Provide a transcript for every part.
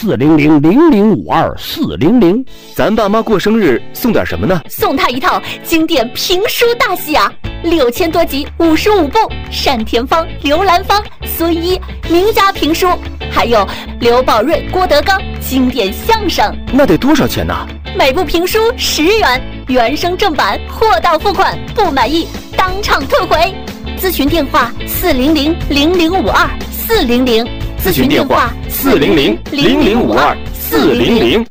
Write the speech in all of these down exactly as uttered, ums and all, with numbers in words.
四零零零零五二四零零。 咱爸妈过生日送点什么呢？ 送他一套经典评书大戏啊，六千多集，五十五部，单田芳、刘兰芳、孙一名家评书，还有刘宝瑞、郭德纲经典相声。 那得多少钱呢？ 每部评书十元，原声正版，货到付款，不满意当场退回。咨询电话：四零零零零五二四零零。 咨询电话：四零零零零五二四零零。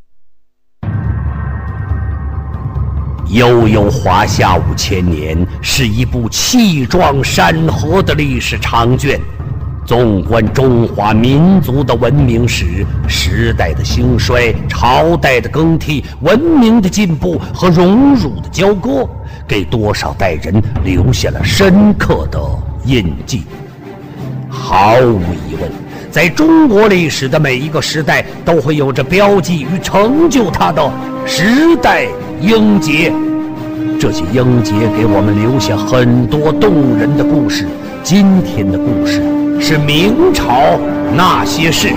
悠悠华夏五千年是一部气壮山河的历史长卷，纵观中华民族的文明史，时代的兴衰，朝代的更替，文明的进步和荣辱的交割，给多少代人留下了深刻的印记。毫无疑问，在中国历史的每一个时代都会有着标记与成就它的时代英杰，这些英杰给我们留下很多动人的故事。今天的故事是明朝那些事。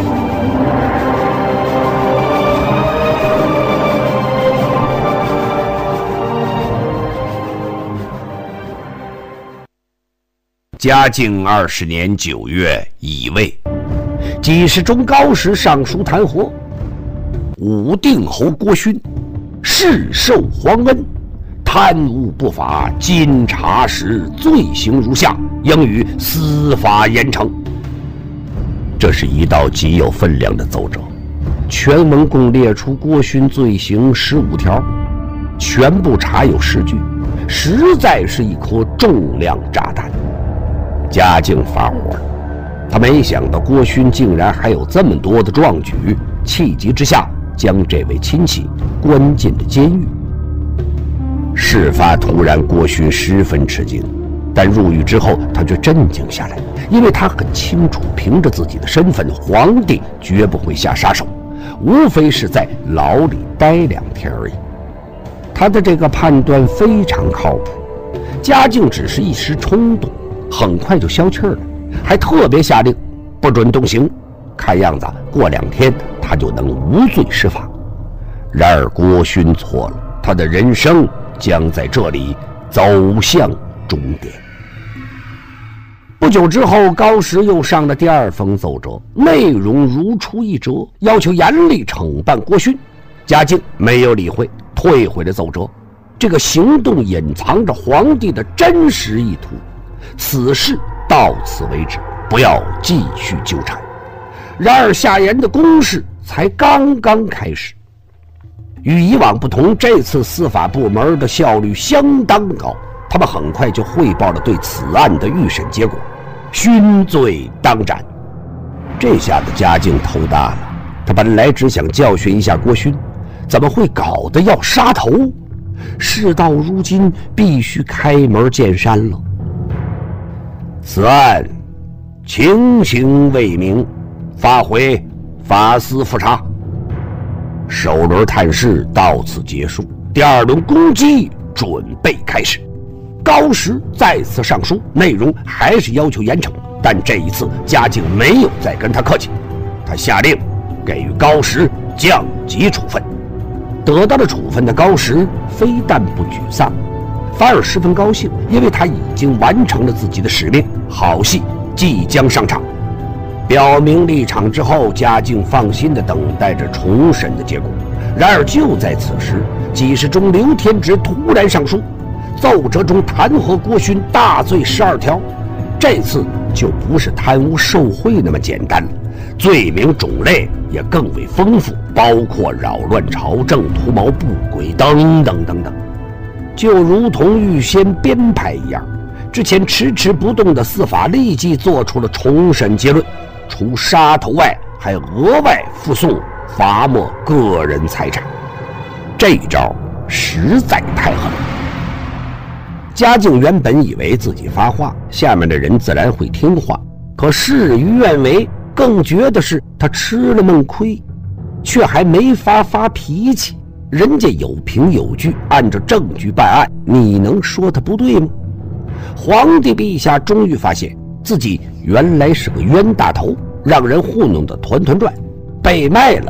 嘉靖二十年九月乙未，几世中高时上书弹劾武定侯郭勋世受皇恩，贪污不法，经查实，罪行如下，应予司法严惩。这是一道极有分量的奏折，全文共列出郭勋罪行十五条，全部查有实据，实在是一颗重量炸弹。嘉靖发火了，他没想到郭勋竟然还有这么多的壮举，气急之下将这位亲戚关进了监狱。事发突然，郭勋十分吃惊，但入狱之后他却镇静下来，因为他很清楚，凭着自己的身份，皇帝绝不会下杀手，无非是在牢里待两天而已。他的这个判断非常靠谱。嘉靖只是一时冲动，很快就消气了，还特别下令不准动刑，看样子过两天他就能无罪释放。然而郭勋错了，他的人生将在这里走向终点。不久之后，高时又上了第二封奏折，内容如出一辙，要求严厉惩办郭勋。嘉靖没有理会，退回了奏折。这个行动隐藏着皇帝的真实意图，此事到此为止，不要继续纠缠。然而下言的攻势才刚刚开始。与以往不同，这次司法部门的效率相当高，他们很快就汇报了对此案的预审结果，勋罪当斩。这下子嘉靖头大了，他本来只想教训一下郭勋，怎么会搞得要杀头？事到如今，必须开门见山了。此案情形未明，发回法司复查。首轮探视到此结束，第二轮攻击准备开始。高时再次上书，内容还是要求严惩，但这一次嘉靖没有再跟他客气，他下令给予高时降级处分。得到了处分的高时非但不沮丧，反而十分高兴，因为他已经完成了自己的使命，好戏即将上场。表明立场之后，嘉靖放心地等待着重审的结果。然而就在此时，几世中刘天直突然上书，奏折中弹劾郭勋大罪十二条，这次就不是贪污受贿那么简单了，罪名种类也更为丰富，包括扰乱朝政、图谋不轨等等等等。就如同预先编排一样，之前迟迟不动的司法立即做出了重审结论，除杀头外，还额外附送罚没个人财产。这一招实在太狠了。嘉靖原本以为自己发话，下面的人自然会听话，可事与愿违，更觉得是他吃了闷亏，却还没法发脾气。人家有凭有据，按照证据办案，你能说他不对吗？皇帝陛下终于发现自己原来是个冤大头，让人糊弄得团团转，被卖了